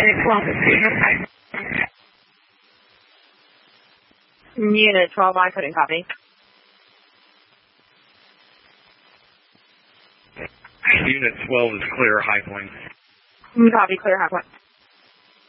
Unit 12, I couldn't copy. Unit 12 is clear, high point. Copy, clear, high point.